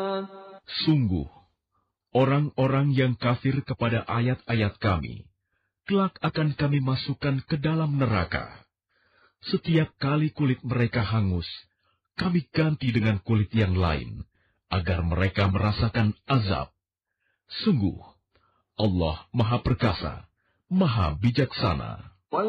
Sungguh, orang-orang yang kafir kepada ayat-ayat kami, kelak akan kami masukkan ke dalam neraka. Setiap kali kulit mereka hangus, kami ganti dengan kulit yang lain, agar mereka merasakan azab. Sungguh, Allah Maha Perkasa, Maha Bijaksana.